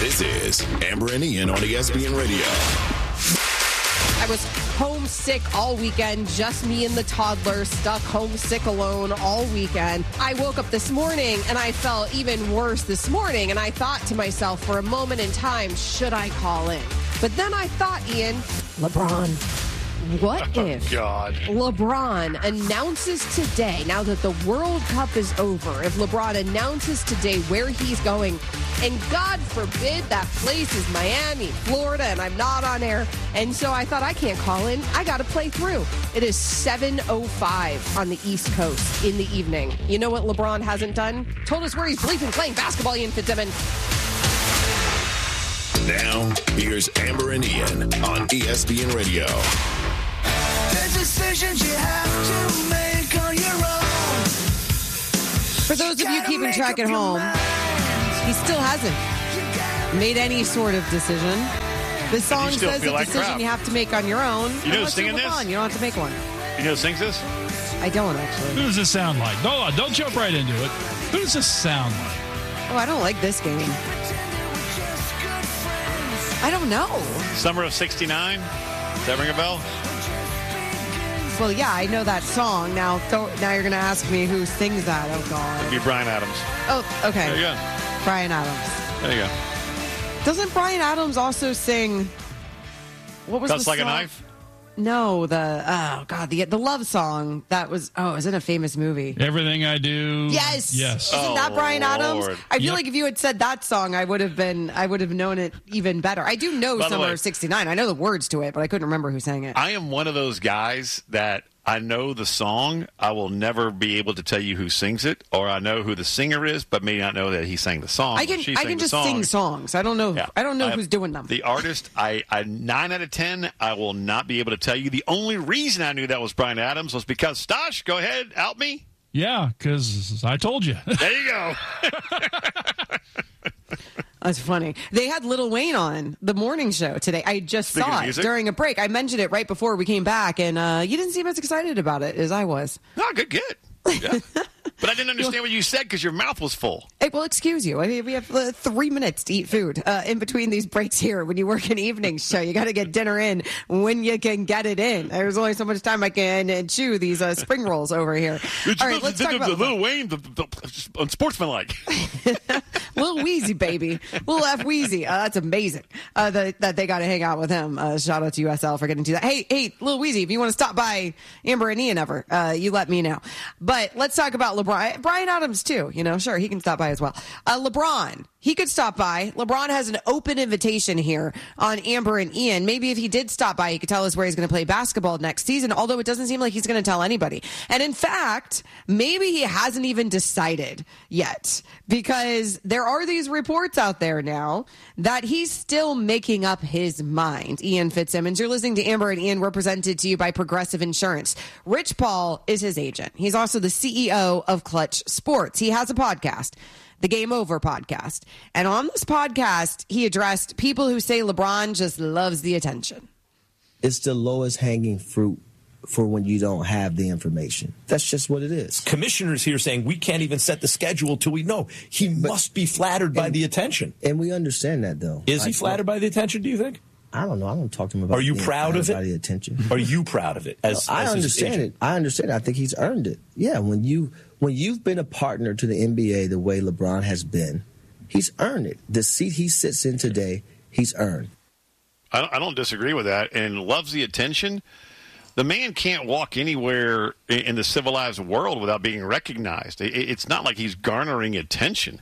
This is Amber and Ian on ESPN Radio. I was homesick all weekend, just me and the toddler, stuck homesick alone all weekend. I woke up this morning and I felt even worse this morning, and I thought to myself for a moment in time, should I call in? But then I thought, Ian, LeBron. What if LeBron announces today, now that the World Cup is over, if LeBron announces today where he's going, and God forbid that place is Miami, Florida, and I'm not on air, and so I thought I can't call in, I got to play through. It is 7:05 on the East Coast in the evening. You know what LeBron hasn't done? Told us where he's bleeping playing basketball, Ian Fitzsimmons. Now, here's Amber and Ian on ESPN Radio. The decisions you have to make on your own. For those of you keeping track at home, he still hasn't made any sort of decision. The song says a decision you have to make on your own. You know who's singing this? You don't have to make one. You know who sings this? I don't, actually. Who does this sound like? No, don't jump right into it. Who does this sound like? Oh, I don't like this game. I don't know. Summer of '69? Does that ring a bell? Well, yeah, I know that song. Now you're going to ask me who sings that. Oh, God. It'd be Bryan Adams. Oh, okay. There you go. Bryan Adams. There you go. Doesn't Bryan Adams also sing... What was Cuts the Like song? a Knife? No, the love song that was, it was in a famous movie. Everything I Do. Yes. Yes. Isn't that Bryan Adams? Lord. I feel like if you had said that song, I would have known it even better. I do know Summer of '69. I know the words to it, but I couldn't remember who sang it. I am one of those guys that I know the song. I will never be able to tell you who sings it, or I know who the singer is, but may not know that he sang the song. I can just sing songs. I don't know. Yeah. I don't know who's doing them. The artist, I 9 out of 10, I will not be able to tell you. The only reason I knew that was Bryan Adams was because Stosh, go ahead, out me. Yeah, because I told you. There you go. That's funny. They had Lil Wayne on the morning show today. I just saw it during a break. I mentioned it right before we came back, and you didn't seem as excited about it as I was. No, good. Yeah. But I didn't understand what you said because your mouth was full. Hey, well, excuse you. I mean, we have 3 minutes to eat food in between these breaks here. When you work an evening show, you got to get dinner in when you can get it in. There's only so much time I can chew these spring rolls over here. All right, let's talk about Lil Wayne, unsportsmanlike. Lil Weezy, baby. Lil F Weezy. That's amazing that they got to hang out with him. Shout out to USL for getting to that. Hey, Lil Weezy, if you want to stop by Amber and Ian ever, you let me know. But let's talk about LeBron. Bryan Adams, too. Sure, he can stop by as well. LeBron, he could stop by. LeBron has an open invitation here on Amber and Ian. Maybe if he did stop by, he could tell us where he's going to play basketball next season, although it doesn't seem like he's going to tell anybody. And in fact, maybe he hasn't even decided yet, because there are these reports out there now that he's still making up his mind. Ian Fitzsimmons, you're listening to Amber and Ian. We're presented to you by Progressive Insurance. Rich Paul is his agent. He's also the CEO of Clutch Sports. He has a podcast, the Game Over podcast. And on this podcast, he addressed people who say LeBron just loves the attention. It's the lowest hanging fruit for when you don't have the information. That's just what it is. Commissioners here saying we can't even set the schedule till we know. He must be flattered by the attention. And we understand that, though. Is he flattered by the attention, do you think? I don't know. I don't talk to him about. Are you proud of it? By the attention. Are you proud of it? I understand it. I understand it. I think he's earned it. Yeah, when you've been a partner to the NBA the way LeBron has been, he's earned it. The seat he sits in today, he's earned. I don't disagree with that, and loves the attention. The man can't walk anywhere in the civilized world without being recognized. It's not like he's garnering attention.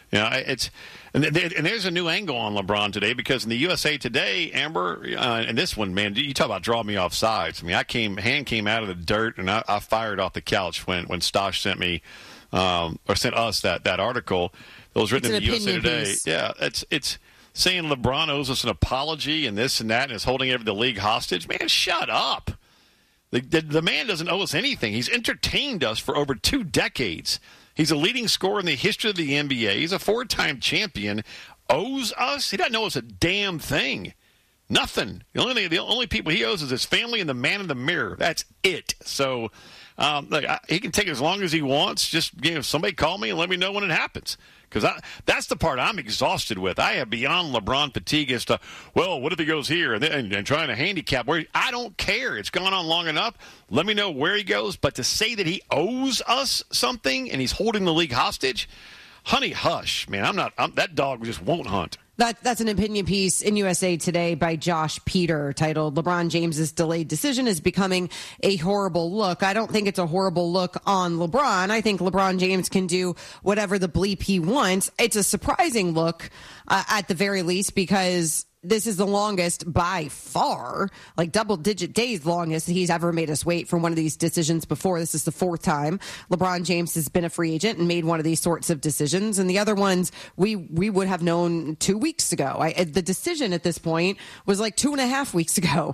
And there's a new angle on LeBron today, because in the USA Today, Amber, and this one, man, you talk about draw me off sides. I mean, hand came out of the dirt, and I fired off the couch when Stosh sent me, or sent us that article that was written in the USA Today. Piece. Yeah, it's saying LeBron owes us an apology and this and that, and is holding the league hostage. Man, shut up. The man doesn't owe us anything. He's entertained us for over 2 decades. He's a leading scorer in the history of the NBA. He's a 4-time champion. Owes us? He doesn't owe us a damn thing. Nothing. The only people he owes is his family and the man in the mirror. That's it. So he can take as long as he wants. Just somebody call me and let me know when it happens. Because that's the part I'm exhausted with. I have beyond LeBron fatigue as to, well, what if he goes here and trying to handicap where I don't care. It's gone on long enough. Let me know where he goes. But to say that he owes us something and he's holding the league hostage, honey, hush, man. That dog just won't hunt. That's an opinion piece in USA Today by Josh Peter titled LeBron James's delayed decision is becoming a horrible look. I don't think it's a horrible look on LeBron. I think LeBron James can do whatever the bleep he wants. It's a surprising look at the very least because this is the longest by far, like double-digit days longest he's ever made us wait for one of these decisions before. This is the fourth time LeBron James has been a free agent and made one of these sorts of decisions. And the other ones we would have known 2 weeks ago. The decision at this point was like 2.5 weeks ago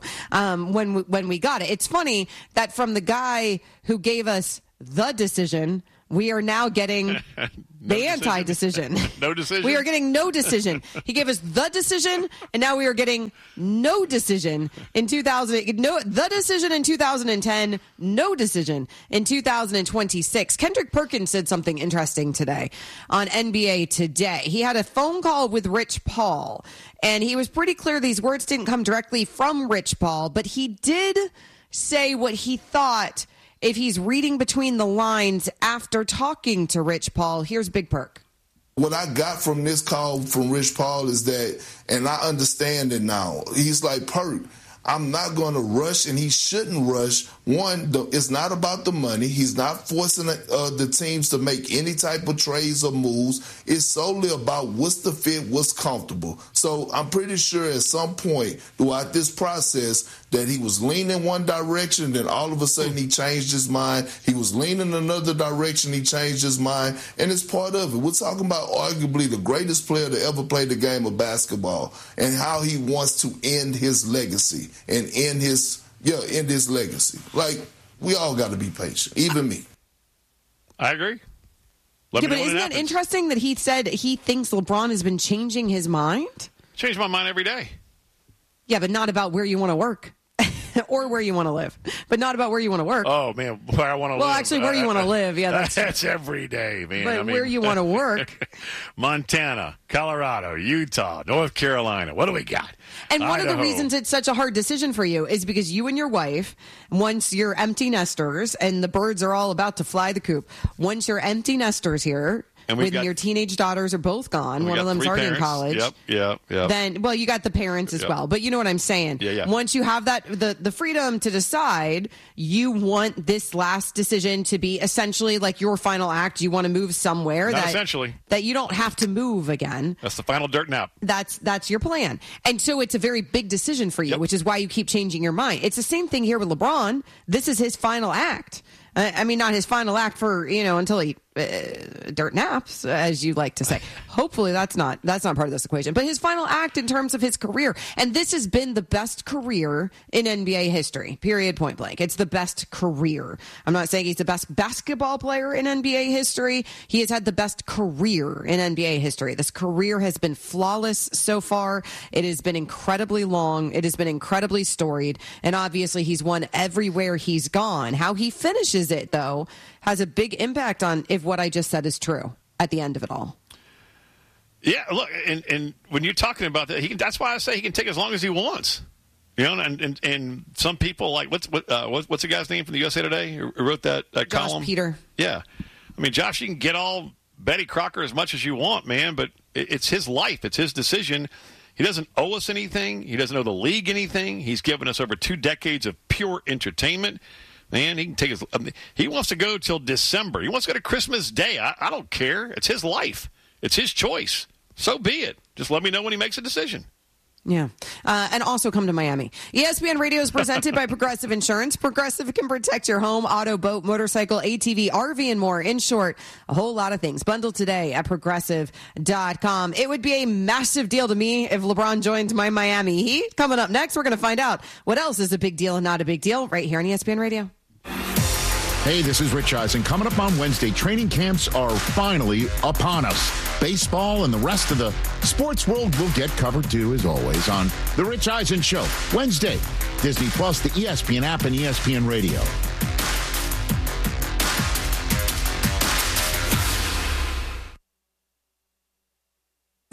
when we got it. It's funny that from the guy who gave us the decision, we are now getting the anti-decision. No decision. We are getting no decision. He gave us the decision, and now we are getting no decision in 2000. The decision in 2010, no decision in 2026. Kendrick Perkins said something interesting today on NBA Today. He had a phone call with Rich Paul, and he was pretty clear these words didn't come directly from Rich Paul, but he did say what he thought if he's reading between the lines after talking to Rich Paul. Here's Big Perk. What I got from this call from Rich Paul is that, and I understand it now, he's like, Perk, I'm not going to rush, and he shouldn't rush. One, it's not about the money. He's not forcing the teams to make any type of trades or moves. It's solely about what's the fit, what's comfortable. So I'm pretty sure at some point throughout this process that he was leaning one direction, then all of a sudden he changed his mind. He was leaning another direction, he changed his mind, and it's part of it. We're talking about arguably the greatest player to ever play the game of basketball and how he wants to end his legacy and end his legacy. Like, we all got to be patient, even me. I agree. But isn't that interesting that he said he thinks LeBron has been changing his mind? Change my mind every day. Yeah, but not about where you want to work or where you want to live, but not about where you want to work. Oh, man, where I want to live. Well, actually, where you want to live. Yeah, that's every day, man. But where you want to work. Montana, Colorado, Utah, North Carolina. What do we got? And one Idaho. of the reasons it's such a hard decision for you is because you and your wife, once you're empty nesters and the birds are all about to fly the coop, once you're empty nesters here, and when your teenage daughters are both gone, one of them's already in college. Yep. Then, well, you got the parents as well. But you know what I'm saying? Yeah. Once you have that, the freedom to decide, you want this last decision to be essentially like your final act. You want to move somewhere that you don't have to move again. That's the final dirt nap. That's your plan. And so it's a very big decision for you, which is why you keep changing your mind. It's the same thing here with LeBron. This is his final act. I mean, not his final act for, until he dirt naps, as you like to say. Hopefully that's not part of this equation. But his final act in terms of his career. And this has been the best career in NBA history, period, point blank. It's the best career. I'm not saying he's the best basketball player in NBA history. He has had the best career in NBA history. This career has been flawless so far. It has been incredibly long. It has been incredibly storied. And obviously he's won everywhere he's gone. How he finishes it, though, has a big impact on if what I just said is true at the end of it all. Yeah, look, and when you're talking about that, that's why I say he can take as long as he wants. And some people like what's the guy's name from the USA Today who wrote that column? Josh Peter. Yeah, I mean, Josh, you can get all Betty Crocker as much as you want, man, but it's his life, it's his decision. He doesn't owe us anything. He doesn't owe the league anything. He's given us over 2 decades of pure entertainment. Man, he can take he wants to go till December. He wants to go to Christmas Day. I don't care. It's his life. It's his choice. So be it. Just let me know when he makes a decision. Yeah. And also come to Miami. ESPN Radio is presented by Progressive Insurance. Progressive can protect your home, auto, boat, motorcycle, ATV, RV, and more. In short, a whole lot of things. Bundle today at Progressive.com. It would be a massive deal to me if LeBron joined my Miami Heat. Coming up next, we're going to find out what else is a big deal and not a big deal right here on ESPN Radio. Hey, this is Rich Eisen. Coming up on Wednesday, training camps are finally upon us. Baseball and the rest of the sports world will get covered too, as always, on The Rich Eisen Show. Wednesday, Disney Plus, the ESPN app, and ESPN Radio.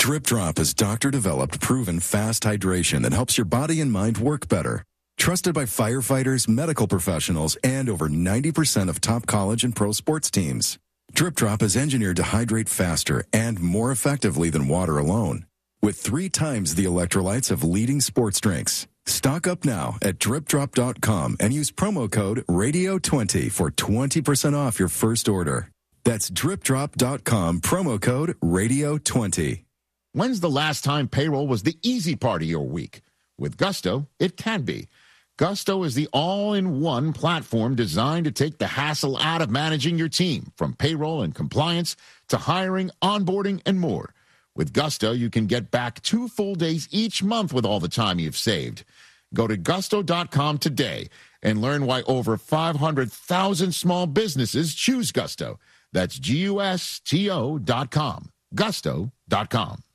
Drip Drop is doctor-developed, proven fast hydration that helps your body and mind work better. Trusted by firefighters, medical professionals, and over 90% of top college and pro sports teams. Drip Drop is engineered to hydrate faster and more effectively than water alone, with 3 times the electrolytes of leading sports drinks. Stock up now at dripdrop.com and use promo code RADIO20 for 20% off your first order. That's dripdrop.com, promo code RADIO20. When's the last time payroll was the easy part of your week? With Gusto, it can be. Gusto is the all-in-one platform designed to take the hassle out of managing your team, from payroll and compliance to hiring, onboarding, and more. With Gusto, you can get back 2 full days each month with all the time you've saved. Go to gusto.com today and learn why over 500,000 small businesses choose Gusto. That's GUSTO.com. Gusto.com.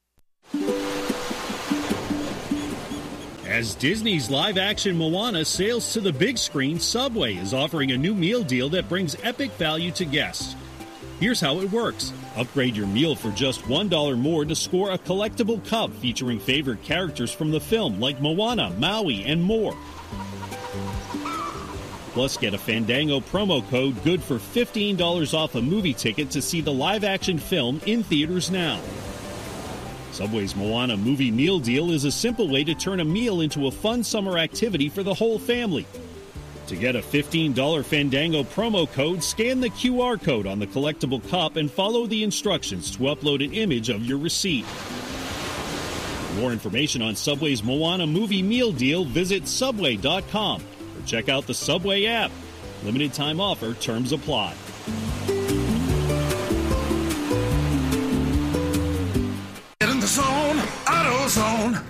As Disney's live-action Moana sails to the big screen, Subway is offering a new meal deal that brings epic value to guests. Here's how it works. Upgrade your meal for just $1 more to score a collectible cup featuring favorite characters from the film like Moana, Maui, and more. Plus, get a Fandango promo code good for $15 off a movie ticket to see the live-action film in theaters now. Subway's Moana movie meal deal is a simple way to turn a meal into a fun summer activity for the whole family. To get a $15 Fandango promo code, scan the QR code on the collectible cup and follow the instructions to upload an image of your receipt. For more information on Subway's Moana movie meal deal, visit Subway.com or check out the Subway app. Limited time offer, terms apply. Get in the zone, AutoZone.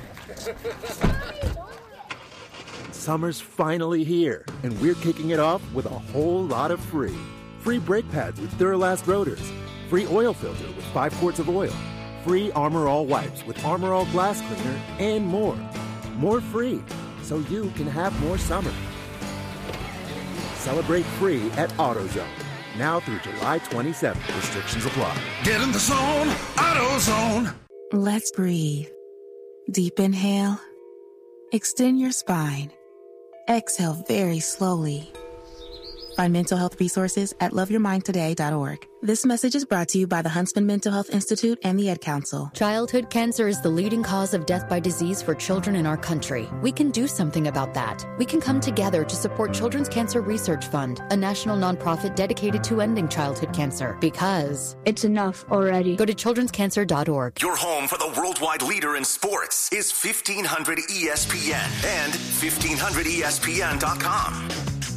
Summer's finally here, and we're kicking it off with a whole lot of free. Free brake pads with Duralast rotors. Free oil filter with 5 quarts of oil. Free Armor All wipes with Armor All glass cleaner, and more. More free, so you can have more summer. Celebrate free at AutoZone. Now through July 27th. Restrictions apply. Get in the zone, AutoZone. Let's breathe. Deep inhale. Extend your spine. Exhale very slowly. Find mental health resources at loveyourmindtoday.org. This message is brought to you by the Huntsman Mental Health Institute and the Ad Council. Childhood cancer is the leading cause of death by disease for children in our country. We can do something about that. We can come together to support Children's Cancer Research Fund, a national nonprofit dedicated to ending childhood cancer. Because it's enough already. Go to childrenscancer.org. Your home for the worldwide leader in sports is 1500 ESPN and 1500ESPN.com.